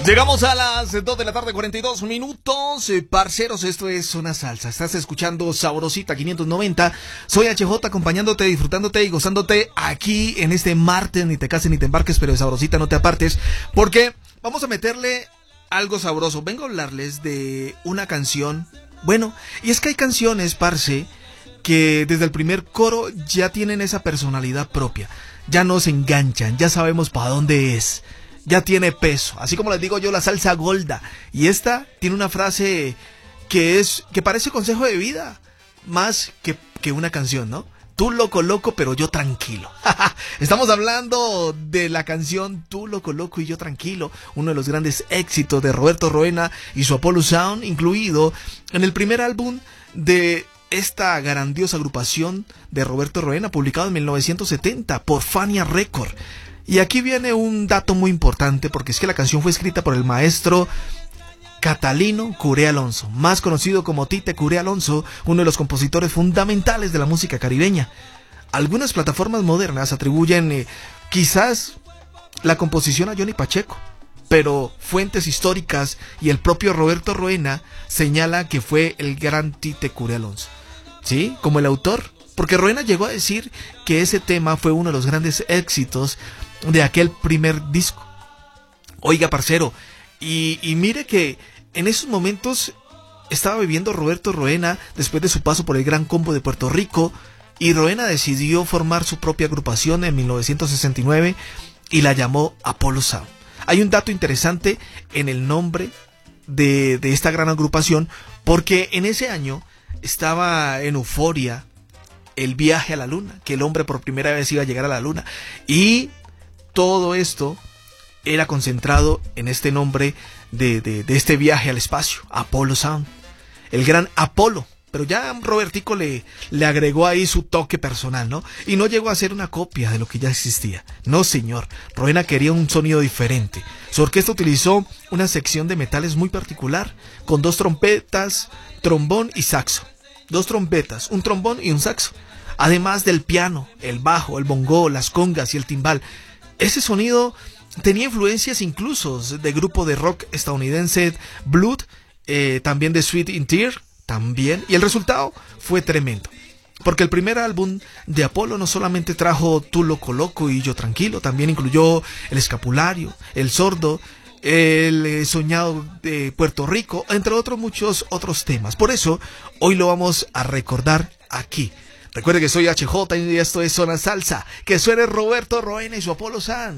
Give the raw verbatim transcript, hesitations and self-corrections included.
Llegamos a las dos de la tarde, cuarenta y dos minutos. Eh, parceros, esto es Zona Salsa. Estás escuchando Sabrosita quinientos noventa. Soy H J acompañándote, disfrutándote y gozándote aquí en este martes. Ni te cases ni te embarques, pero de Sabrosita no te apartes, porque vamos a meterle algo sabroso. Vengo a hablarles de una canción. Bueno, y es que hay canciones, parce, que desde el primer coro ya tienen esa personalidad propia. Ya nos enganchan, ya sabemos para dónde es. Ya tiene peso, así como les digo yo, la salsa golda. Y esta tiene una frase que es que parece consejo de vida, más que, que una canción, ¿no? Tú loco loco, pero yo tranquilo. Estamos hablando de la canción Tú loco loco y yo tranquilo, uno de los grandes éxitos de Roberto Roena y su Apollo Sound, incluido en el primer álbum de esta grandiosa agrupación de Roberto Roena, publicado en mil novecientos setenta por Fania Record. Y aquí viene un dato muy importante, porque es que la canción fue escrita por el maestro Catalino Curé Alonso, más conocido como Tite Curé Alonso, uno de los compositores fundamentales de la música caribeña. Algunas plataformas modernas atribuyen eh, quizás la composición a Johnny Pacheco, pero fuentes históricas y el propio Roberto Roena señala que fue el gran Tite Curé Alonso, ¿sí? Como el autor, porque Roena llegó a decir que ese tema fue uno de los grandes éxitos de aquel primer disco. Oiga, parcero, y, y mire que en esos momentos estaba viviendo Roberto Roena después de su paso por el Gran Combo de Puerto Rico, y Roena decidió formar su propia agrupación en mil novecientos sesenta y nueve y la llamó Apollo Sound. Hay un dato interesante en el nombre de, de esta gran agrupación, porque en ese año estaba en euforia el viaje a la luna, que el hombre por primera vez iba a llegar a la luna, y todo esto era concentrado en este nombre de, de, de este viaje al espacio, Apollo Sound, el gran Apolo. Pero ya Robertico le, le agregó ahí su toque personal, ¿no? Y no llegó a ser una copia de lo que ya existía. No, señor. Roena quería un sonido diferente. Su orquesta utilizó una sección de metales muy particular, con dos trompetas, trombón y saxo. Dos trompetas, un trombón y un saxo. Además del piano, el bajo, el bongo, las congas y el timbal. Ese sonido tenía influencias incluso de grupo de rock estadounidense Blood, eh, también de Sweet in Tear, también, y el resultado fue tremendo, porque el primer álbum de Apolo no solamente trajo Tú loco loco y yo tranquilo, también incluyó El escapulario, El sordo, El soñado de Puerto Rico, entre otros muchos otros temas. Por eso hoy lo vamos a recordar aquí. Recuerde que soy H J y esto es Zona Salsa. Que suene Roberto Roena y su Apollo Sound.